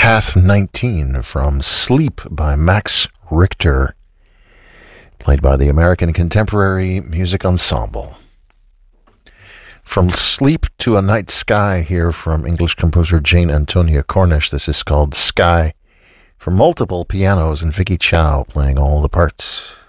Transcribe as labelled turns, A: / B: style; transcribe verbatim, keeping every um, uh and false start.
A: Path nineteen from Sleep by Max Richter, played by the American Contemporary Music Ensemble. From Sleep to a Night Sky here from English composer Jane Antonia Cornish. This is called Sky, for multiple pianos and Vicky Chow playing all the parts.